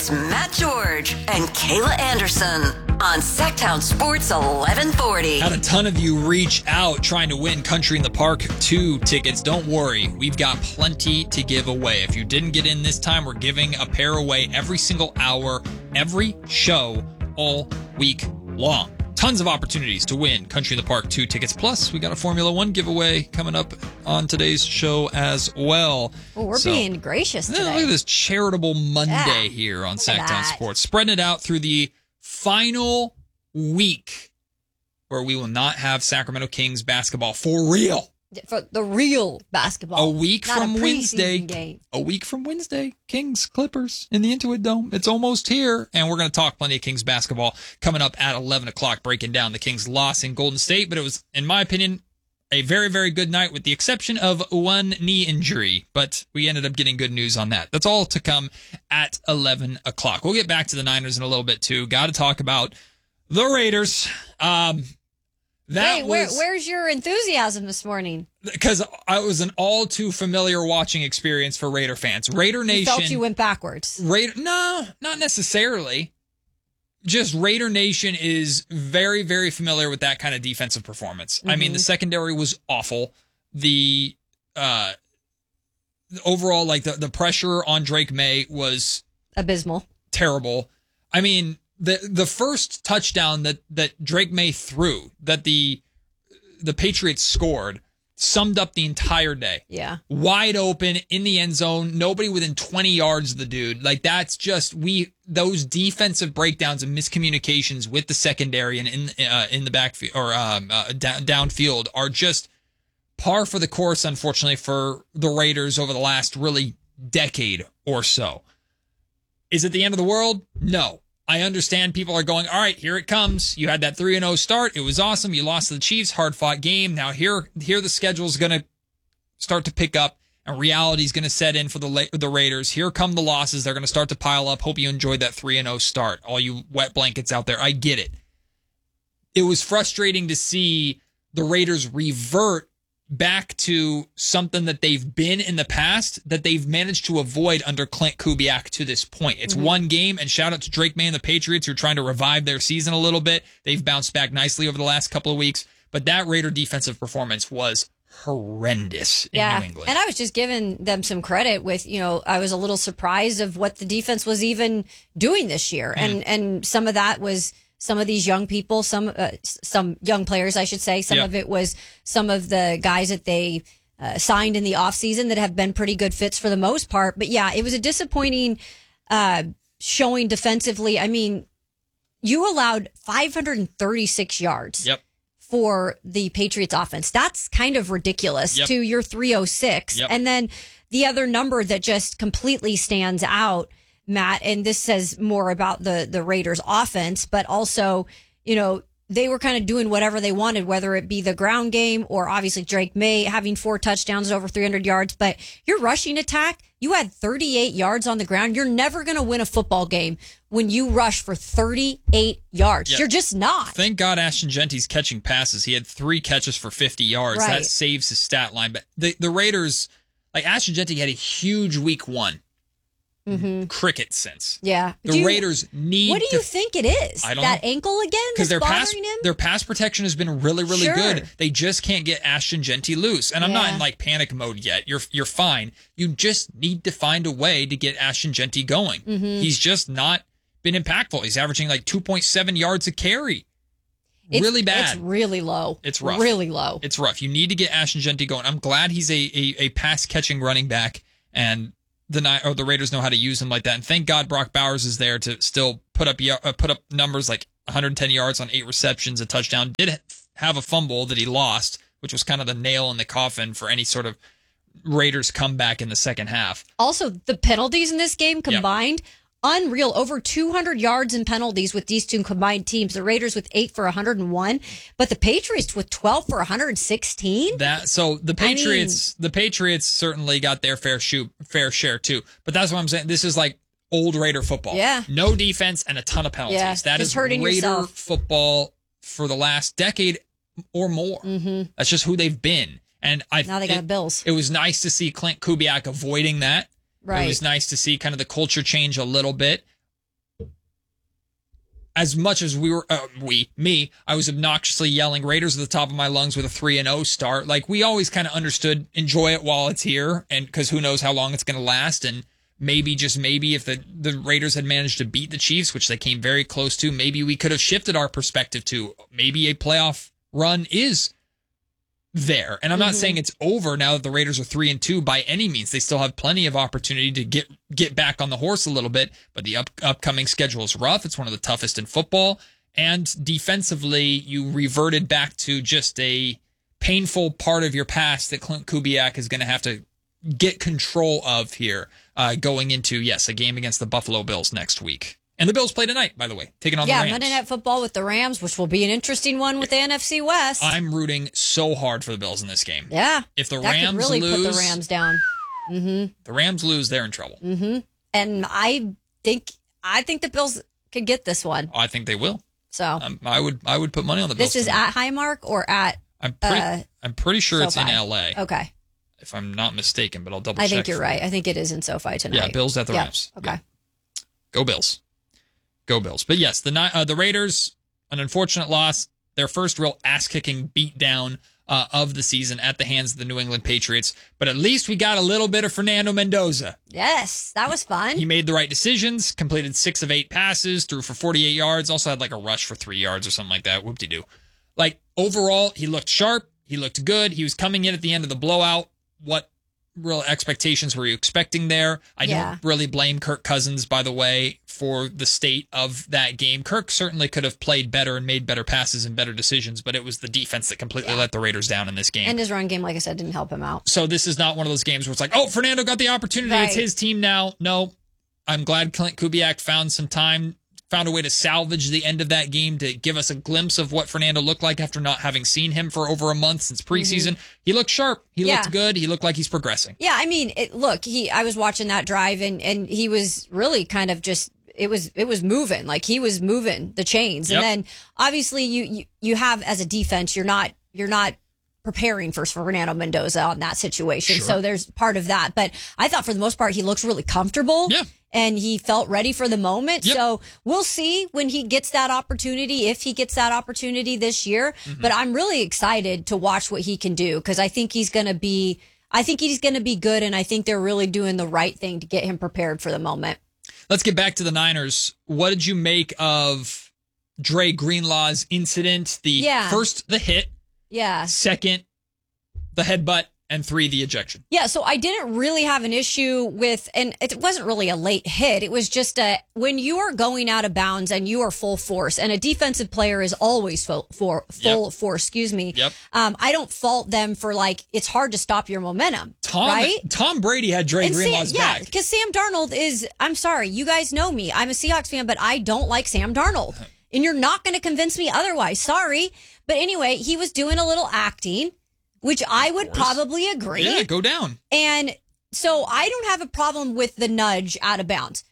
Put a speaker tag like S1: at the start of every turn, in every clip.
S1: It's Matt George and Kayla Anderson on Sacktown Sports 1140.
S2: Had a ton of you reach out trying to win Country in the Park 2 tickets. Don't worry, we've got plenty to give away. If you didn't get in this time, we're giving a pair away every single hour, every show, all week long. Tons of opportunities to win Country in the Park 2 tickets. Plus, we got a Formula One giveaway coming up on today's show as well.
S3: Well, we're being gracious today.
S2: Look at this charitable Monday here on Sacktown Sports. Spreading it out through the final week where we will not have Sacramento Kings basketball for real.
S3: For the real basketball.
S2: A week
S3: not
S2: from
S3: a
S2: Wednesday.
S3: game.
S2: A week from Wednesday. Kings, Clippers in the Intuit Dome. It's almost here. And we're going to talk plenty of Kings basketball coming up at 11 o'clock, breaking down the Kings' loss in Golden State. But it was, in my opinion, a very, very good night with the exception of one knee injury. But we ended up getting good news on that. That's all to come at 11 o'clock. We'll get back to the Niners in a little bit, too. Got to talk about the Raiders.
S3: Where's your enthusiasm this morning?
S2: Because it was an all too familiar watching experience for Raider fans. Raider Nation.
S3: You felt you went backwards.
S2: No, not necessarily. Just Raider Nation is very, very familiar with that kind of defensive performance. Mm-hmm. I mean, the secondary was awful. The overall, like the pressure on Drake May was
S3: abysmal,
S2: terrible. I mean, the first touchdown that Drake May threw, that the Patriots scored, summed up the entire day.
S3: Yeah.
S2: Wide open in the end zone, nobody within 20 yards of the dude. Like, that's just those defensive breakdowns and miscommunications with the secondary and in the backfield or downfield are just par for the course, unfortunately, for the Raiders over the last really decade or so. Is it the end of the world? No. I understand people are going, all right, here it comes. You had that 3-0 start. It was awesome. You lost to the Chiefs, hard-fought game. Now here the schedule's going to start to pick up, and reality's going to set in for the Raiders. Here come the losses. They're going to start to pile up. Hope you enjoyed that 3-0 start. All you wet blankets out there, I get it. It was frustrating to see the Raiders revert back to something that they've been in the past that they've managed to avoid under Clint Kubiak to this point. It's one game, and shout out to Drake May and the Patriots who are trying to revive their season a little bit. They've bounced back nicely over the last couple of weeks, but that Raider defensive performance was horrendous in New England.
S3: And I was just giving them some credit with, I was a little surprised of what the defense was even doing this year. And some of that was some of these young people, some young players, I should say. Some of it was some of the guys that they signed in the offseason that have been pretty good fits for the most part. But yeah, it was a disappointing showing defensively. I mean, you allowed 536 yards for the Patriots offense. That's kind of ridiculous to your 306. And then the other number that just completely stands out, Matt, and this says more about the Raiders offense, but also, they were kind of doing whatever they wanted, whether it be the ground game or obviously Drake May having 4 touchdowns over 300 yards. But your rushing attack, you had 38 yards on the ground. You're never going to win a football game when you rush for 38 yards. You're just not.
S2: Thank God Ashton Genty's catching passes. He had 3 catches for 50 yards.
S3: Right.
S2: That saves his stat line. But the Raiders, like Ashton Genty had a huge week 1. Mm-hmm. Cricket sense.
S3: Yeah.
S2: The Raiders need
S3: What do you think it is?
S2: I don't
S3: that
S2: know.
S3: Ankle again?
S2: Because
S3: him?
S2: their pass protection has been really, really good. They just can't get Ashton Genty loose. And I'm not in like panic mode yet. You're fine. You just need to find a way to get Ashton Genty going. Mm-hmm. He's just not been impactful. He's averaging like 2.7 yards a carry. Really bad.
S3: It's really low.
S2: It's rough.
S3: Really low.
S2: It's rough. You need to get Ashton Genty going. I'm glad he's a pass catching running back, and the Raiders know how to use him like that. And thank God Brock Bowers is there to still put up numbers like 110 yards on 8 receptions, a touchdown. Did have a fumble that he lost, which was kind of the nail in the coffin for any sort of Raiders comeback in the second half.
S3: Also, the penalties in this game combined, unreal. Over 200 yards in penalties with these two combined teams. The Raiders with 8 for 101, but the Patriots with 12 for 116.
S2: The Patriots certainly got their fair share too. But that's what I'm saying. This is like old Raider football.
S3: Yeah.
S2: No defense and a ton of penalties.
S3: Yeah,
S2: that is Raider
S3: yourself.
S2: Football for the last decade or more. Mm-hmm. That's just who they've been. And
S3: now they got Bills.
S2: It was nice to see Clint Kubiak avoiding that.
S3: Right.
S2: It was nice to see kind of the culture change a little bit. as much as I was obnoxiously yelling Raiders at the top of my lungs with a 3-0 start. Like, we always kind of understood, enjoy it while it's here, and because who knows how long it's going to last. And maybe, just maybe, if the Raiders had managed to beat the Chiefs, which they came very close to, maybe we could have shifted our perspective to maybe a playoff run is there. And I'm not saying it's over now that the Raiders are 3-2 by any means. They still have plenty of opportunity to get back on the horse a little bit, but the upcoming schedule is rough. It's one of the toughest in football. And defensively, you reverted back to just a painful part of your past that Clint Kubiak is going to have to get control of here going into, yes, a game against the Buffalo Bills next week. And the Bills play tonight, by the way, taking on the Rams.
S3: Yeah, Monday Night Football with the Rams, which will be an interesting one with the NFC West.
S2: I'm rooting so hard for the Bills in this game.
S3: Yeah.
S2: If the
S3: that
S2: Rams
S3: could really
S2: lose,
S3: put the Rams down.
S2: The Rams lose, they're in trouble.
S3: And I think the Bills could get this one.
S2: I think they will.
S3: So
S2: I would put money on the Bills.
S3: This is
S2: tonight.
S3: at Highmark or at
S2: I'm pretty sure it's in
S3: SoFi.
S2: LA.
S3: Okay.
S2: If I'm not mistaken, but I'll double check.
S3: I think you're right. I think it is in SoFi tonight.
S2: Yeah, Bills at the Rams.
S3: Okay.
S2: Yeah. Go Bills. Go Bills. But yes, the Raiders, an unfortunate loss, their first real ass-kicking beatdown of the season at the hands of the New England Patriots. But at least we got a little bit of Fernando Mendoza.
S3: Yes, that was fun.
S2: He made the right decisions, completed 6 of 8 passes, threw for 48 yards, also had like a rush for 3 yards or something like that. Whoop-de-doo. Like, overall, he looked sharp. He looked good. He was coming in at the end of the blowout. What real expectations were you expecting there? I don't really blame Kirk Cousins, by the way, for the state of that game. Kirk certainly could have played better and made better passes and better decisions, but it was the defense that completely let the Raiders down in this game.
S3: And his run game, like I said, didn't help him out.
S2: So this is not one of those games where it's like, oh, Fernando got the opportunity.
S3: Right.
S2: It's his team now. No, I'm glad Clint Kubiak found a way to salvage the end of that game to give us a glimpse of what Fernando looked like after not having seen him for over a month since preseason. He looked sharp. He looked good. He looked like he's progressing.
S3: Yeah, I mean, I was watching that drive and he was really kind of just, it was moving. Like, he was moving the chains.
S2: Yep.
S3: And then obviously you have, as a defense, you're not preparing for Fernando Mendoza on that situation.
S2: Sure.
S3: So there's part of that. But I thought for the most part, he looks really comfortable.
S2: Yeah.
S3: And he felt ready for the moment.
S2: Yep.
S3: So we'll see when he gets that opportunity, if he gets that opportunity this year. But I'm really excited to watch what he can do, because I think he's going to be good. And I think they're really doing the right thing to get him prepared for the moment.
S2: Let's get back to the Niners. What did you make of Dre Greenlaw's incident? First, the hit.
S3: Yeah.
S2: Second, the headbutt. And 3, the ejection.
S3: Yeah, so I didn't really have an issue with, and it wasn't really a late hit. It was just when you are going out of bounds and you are full force, and a defensive player is always full force,
S2: Yep.
S3: I don't fault them for, like, it's hard to stop your momentum, right?
S2: Tom Brady had Dre Greenlaw's back.
S3: Yeah, because Sam Darnold is, I'm sorry, you guys know me. I'm a Seahawks fan, but I don't like Sam Darnold. And you're not going to convince me otherwise. Sorry. But anyway, he was doing a little acting, which I would probably agree.
S2: Yeah, go down.
S3: And so I don't have a problem with the nudge out of bounds.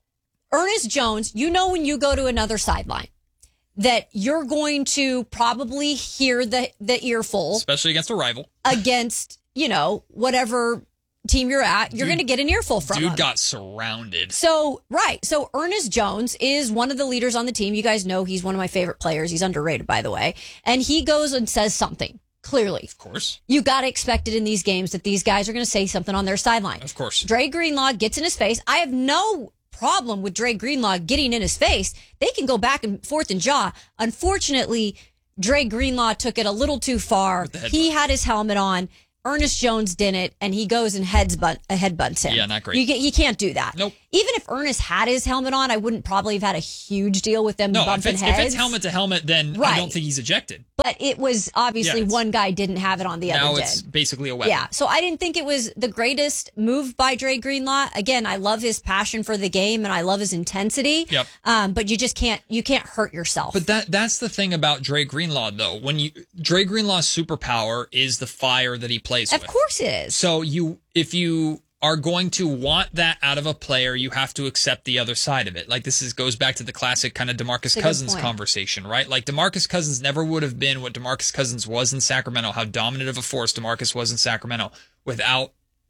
S3: Ernest Jones, when you go to another sideline, that you're going to probably hear the earful.
S2: Especially against a rival.
S3: Against, whatever team you're at, you're going to get an earful from him.
S2: Dude got surrounded.
S3: So, right. So Ernest Jones is one of the leaders on the team. You guys know he's one of my favorite players. He's underrated, by the way. And he goes and says something. Clearly.
S2: Of course.
S3: You got to expect it in these games that these guys are going to say something on their sideline.
S2: Of course.
S3: Dre Greenlaw gets in his face. I have no problem with Dre Greenlaw getting in his face. They can go back and forth and jaw. Unfortunately, Dre Greenlaw took it a little too far. He had his helmet on. Ernest Jones didn't, and he goes and headbutts him.
S2: Yeah, not great.
S3: You can't do that.
S2: Nope.
S3: Even if Ernest had his helmet on, I wouldn't probably have had a huge deal with them bumping heads.
S2: If it's helmet to helmet, then I don't think he's ejected.
S3: But it was obviously one guy didn't have it on, the other did.
S2: Now it's basically a weapon.
S3: Yeah, so I didn't think it was the greatest move by Dre Greenlaw. Again, I love his passion for the game and I love his intensity.
S2: Yep.
S3: But you can't hurt yourself.
S2: But that's the thing about Dre Greenlaw, though. Dre Greenlaw's superpower is the fire that he plays with.
S3: Of course it is.
S2: So if you are going to want that out of a player, you have to accept the other side of it. Like, goes back to the classic kind of DeMarcus Cousins conversation, right? Like, DeMarcus Cousins never would have been what DeMarcus Cousins was in Sacramento, how dominant of a force DeMarcus was in Sacramento, without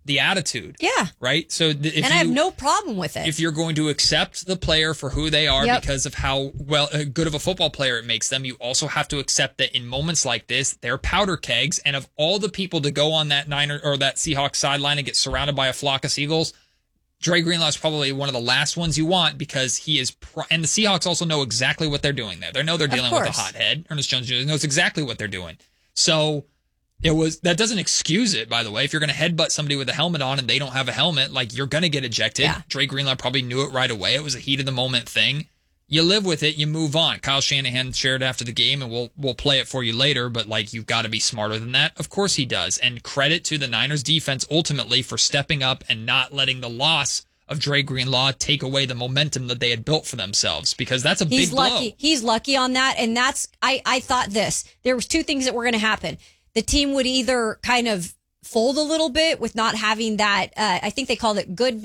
S2: the attitude.
S3: Yeah.
S2: Right? So
S3: I have no problem with it.
S2: If you're going to accept the player for who they are
S3: Yep.
S2: because of how good of a football player it makes them, you also have to accept that in moments like this, they're powder kegs. And of all the people to go on that Niner or that Seahawks sideline and get surrounded by a flock of seagulls, Dre Greenlaw is probably one of the last ones you want because he is, and the Seahawks also know exactly what they're doing there. They know they're dealing with a hothead. Ernest Jones Jr. knows exactly what they're doing. So that doesn't excuse it, by the way. If you're going to headbutt somebody with a helmet on and they don't have a helmet, like you're going to get ejected.
S3: Yeah.
S2: Dre Greenlaw probably knew it right away. It was a heat of the moment thing. You live with it, you move on. Kyle Shanahan shared after the game, and we'll play it for you later, but like you've got to be smarter than that. Of course he does. And credit to the Niners defense ultimately for stepping up and not letting the loss of Dre Greenlaw take away the momentum that they had built for themselves, because that's a big blow.
S3: He's lucky on that. And I thought there was two things that were going to happen. The team would either kind of fold a little bit with not having that, I think they called it good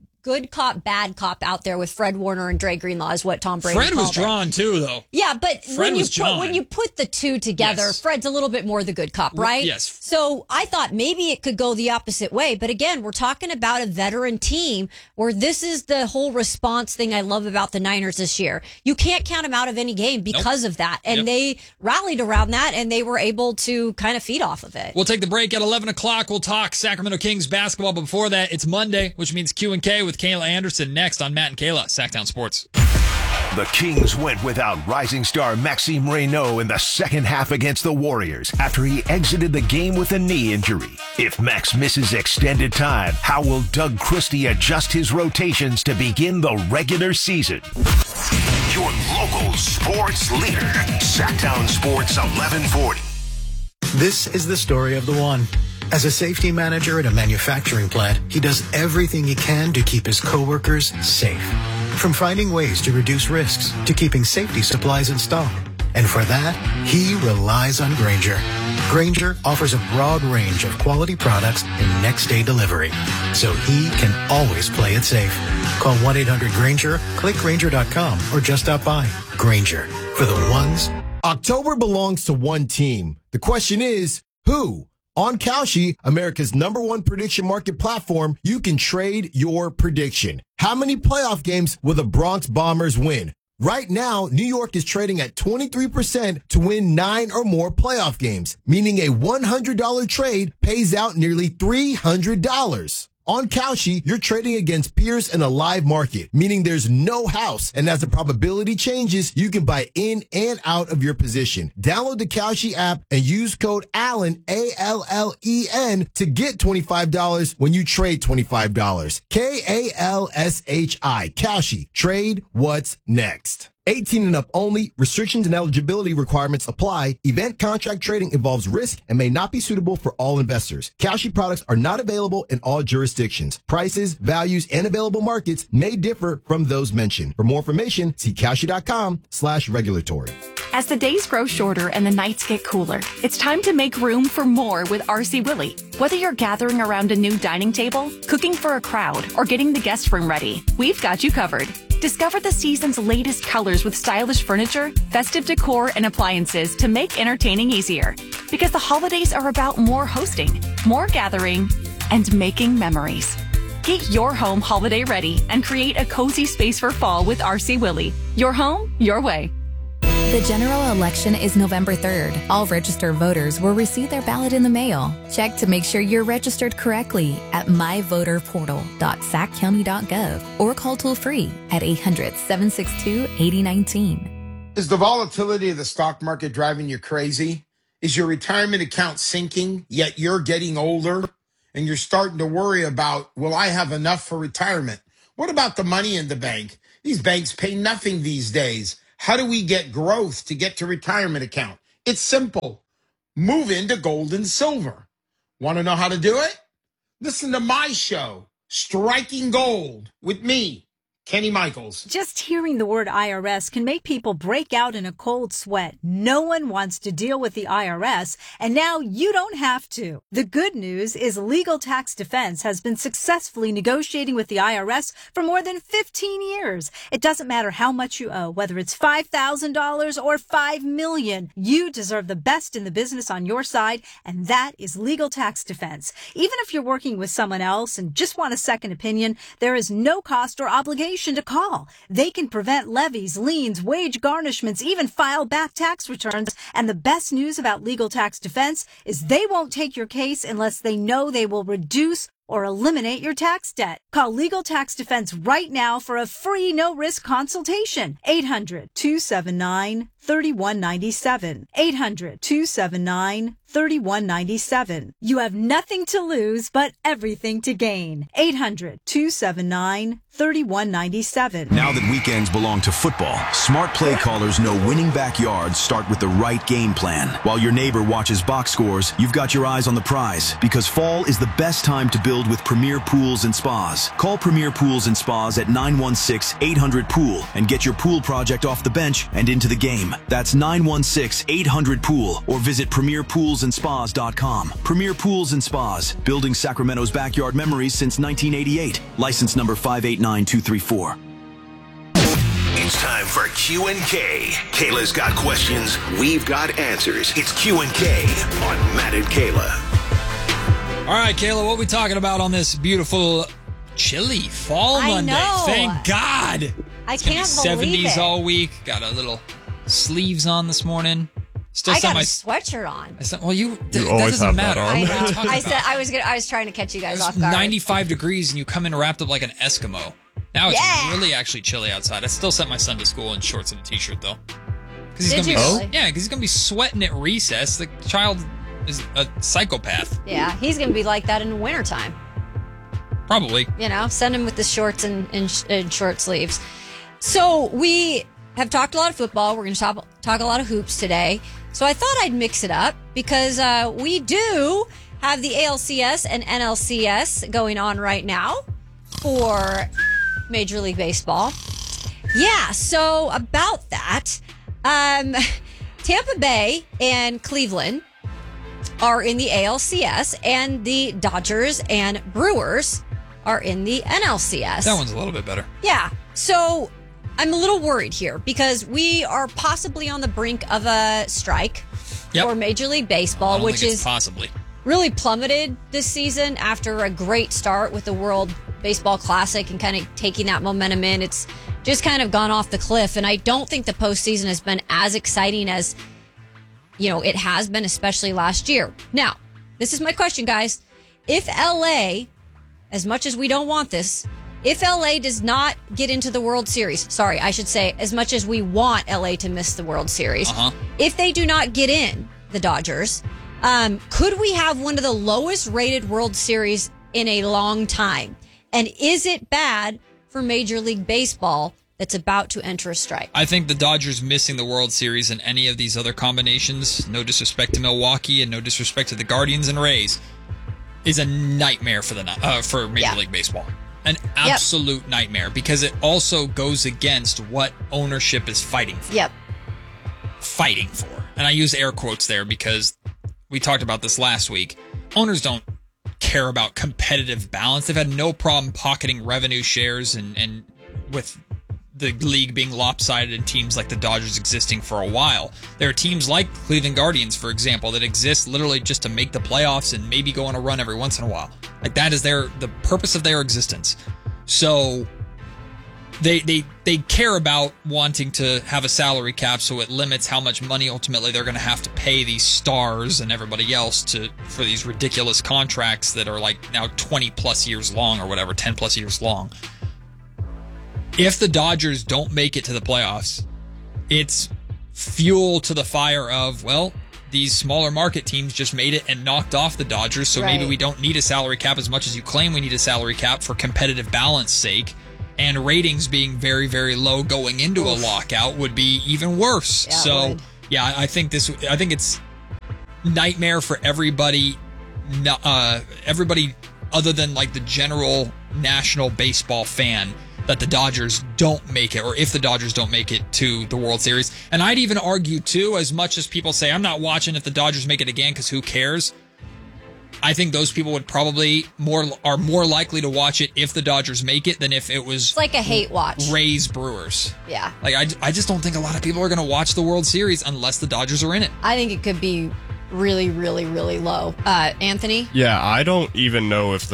S3: cop, bad cop out there with Fred Warner and Dre Greenlaw is what Tom Brady
S2: Fred
S3: called
S2: was drawn too, though.
S3: Yeah, but when you put the two together,
S2: Yes.
S3: Fred's a little bit more the good cop, right?
S2: Yes.
S3: So I thought maybe it could go the opposite way. But again, we're talking about a veteran team where this is the whole response thing I love about the Niners this year. You can't count them out of any game because of that. And they rallied around that and they were able to kind of feed off of it.
S2: We'll take the break at 11 o'clock. We'll talk Sacramento Kings basketball. But before that, it's Monday, which means Q&K with Kayla Anderson next on Matt and Kayla, Sacktown Sports.
S4: The Kings went without rising star Maxime Reynaud in the second half against the Warriors after he exited the game with a knee injury. If Max misses extended time, how will Doug Christie adjust his rotations to begin the regular season? Your local sports leader, Sacktown Sports 1140.
S5: This is the story of the one. As a safety manager at a manufacturing plant, he does everything he can to keep his coworkers safe. From finding ways to reduce risks to keeping safety supplies in stock. And for that, he relies on Grainger. Grainger offers a broad range of quality products and next-day delivery, so he can always play it safe. Call 1-800-GRAINGER, click Grainger.com, or just stop by. Grainger, for the ones.
S6: October belongs to one team. The question is, who? On Kalshi, America's #1 prediction market platform, you can trade your prediction. How many playoff games will the Bronx Bombers win? Right now, New York is trading at 23% to win 9 or more playoff games, meaning a $100 trade pays out nearly $300. On Kalshi, you're trading against peers in a live market, meaning there's no house. And as the probability changes, you can buy in and out of your position. Download the Kalshi app and use code ALLEN, ALLEN, to get $25 when you trade $25. KALSHI. Kalshi. Trade what's next. 18 and up only. Restrictions and eligibility requirements apply. Event contract trading involves risk and may not be suitable for all investors. Kalshi products are not available in all jurisdictions. Prices, values, and available markets may differ from those mentioned. For more information, see Kalshi.com/regulatory.
S7: As the days grow shorter and the nights get cooler, it's time to make room for more with RC Willey. Whether you're gathering around a new dining table, cooking for a crowd, or getting the guest room ready, we've got you covered. Discover the season's latest colors with stylish furniture, festive decor, and appliances to make entertaining easier. Because the holidays are about more hosting, more gathering, and making memories. Get your home holiday ready and create a cozy space for fall with RC Willey. Your home, your way.
S8: The general election is November 3rd. All registered voters will receive their ballot in the mail. Check to make sure you're registered correctly at myvoterportal.sackcounty.gov or call toll-free at 800-762-8019.
S9: Is the volatility of the stock market driving you crazy? Is your retirement account sinking, yet you're getting older and you're starting to worry about, will I have enough for retirement? What about the money in the bank? These banks pay nothing these days. How do we get growth to get to retirement account? It's simple. Move into gold and silver. Want to know how to do it? Listen to my show, Striking Gold, with me, Kenny Michaels.
S10: Just hearing the word IRS can make people break out in a cold sweat. No one wants to deal with the IRS, and now you don't have to. The good news is Legal Tax Defense has been successfully negotiating with the IRS for more than 15 years. It doesn't matter how much you owe, whether it's $5,000 or $5 million. You deserve the best in the business on your side, and that is Legal Tax Defense. Even if you're working with someone else and just want a second opinion, there is no cost or obligation to call. They can prevent levies, liens, wage garnishments, even file back tax returns. And the best news about Legal Tax Defense is they won't take your case unless they know they will reduce or eliminate your tax debt. Call Legal Tax Defense right now for a free no-risk consultation. 800-279-3197. 800-279-3197. You have nothing to lose, but everything to gain. 800-279-3197.
S11: Now that weekends belong to football, smart play callers know winning backyards start with the right game plan. While your neighbor watches box scores, you've got your eyes on the prize, because fall is the best time to build with Premier Pools and Spas. Call Premier Pools and Spas at 916-800-POOL and get your pool project off the bench and into the game. That's 916-800-POOL, or visit premierpoolsandspas.com. Premier Pools and Spas, building Sacramento's backyard memories since 1988. License number 589234.
S4: It's time for Q&K. Kayla's got questions, we've got answers. It's Q&K on Matt and Kayla.
S2: All right, Kayla, what are we talking about on this beautiful, chilly fall Monday?
S3: know.
S2: Thank God.
S3: I
S2: It's gonna
S3: can't
S2: be
S3: believe
S2: 70s
S3: it.
S2: all week. Got a little sleeves on this morning. Still
S3: I
S2: set
S3: got
S2: my
S3: a sweatshirt on.
S2: Well, that
S12: always
S2: doesn't
S12: have that
S2: matter.
S12: on.
S3: I
S2: What are you
S3: know.
S2: talking
S3: I
S2: about?
S3: said I was trying to catch you guys
S2: It
S3: off
S2: was
S3: guard.
S2: 95 degrees and you come in wrapped up like an Eskimo. Now it's
S3: Yeah.
S2: really actually chilly outside. I still sent my son to school in shorts and a t-shirt though. Because
S3: Did you really?
S2: Yeah, because he's gonna be sweating at recess. The child is a psychopath.
S3: Yeah, he's going to be like that in the wintertime.
S2: Probably.
S3: You know, send him with the shorts and short sleeves. So we have talked a lot of football. We're going to talk a lot of hoops today. So I thought I'd mix it up because we do have the ALCS and NLCS going on right now for Major League Baseball. Yeah, so about that, Tampa Bay and Cleveland are in the ALCS, and the Dodgers and Brewers are in the NLCS.
S2: That one's a little bit better.
S3: Yeah. So I'm a little worried here because we are possibly on the brink of a strike for Major League Baseball, which is
S2: possibly
S3: really plummeted this season after a great start with the World Baseball Classic and kind of taking that momentum in. It's just kind of gone off the cliff, and I don't think the postseason has been as exciting as it has been, especially last year. Now, this is my question, guys. If LA, as much as we don't want this, if LA does not get into the World Series, sorry, I should say, as much as we want LA to miss the World Series, if they do not get in, the Dodgers, could we have one of the lowest rated World Series in a long time? And is it bad for Major League Baseball that's about to enter a strike?
S2: I think the Dodgers missing the World Series and any of these other combinations, no disrespect to Milwaukee and no disrespect to the Guardians and Rays, is a nightmare for for Major League Baseball. An absolute nightmare, because it also goes against what ownership is fighting for. Fighting for. And I use air quotes there because we talked about this last week. Owners don't care about competitive balance. They've had no problem pocketing revenue shares and with the league being lopsided and teams like the Dodgers existing for a while. There are teams like Cleveland Guardians, for example, that exist literally just to make the playoffs and maybe go on a run every once in a while. Like, that is the purpose of their existence. So they care about wanting to have a salary cap so it limits how much money ultimately they're going to have to pay these stars and everybody else for these ridiculous contracts that are like now 20 plus years long or whatever, 10 plus years long. If the Dodgers don't make it to the playoffs, it's fuel to the fire of, well, these smaller market teams just made it and knocked off the Dodgers, so maybe we don't need a salary cap as much as you claim we need a salary cap for competitive balance sake. And ratings being very, very low going into a lockout would be even worse. I think it's nightmare for everybody. Everybody other than like the general national baseball fan that the Dodgers don't make it, or if the Dodgers don't make it to the World Series. And I'd even argue, too, as much as people say, I'm not watching if the Dodgers make it again because who cares? I think those people would probably are more likely to watch it if the Dodgers make it than if it was
S3: It's like a hate watch.
S2: Rays Brewers.
S3: Yeah.
S2: Like I just don't think a lot of people are going to watch the World Series unless the Dodgers are in it.
S3: I think it could be really, really, really low. Anthony?
S12: Yeah, I don't even know if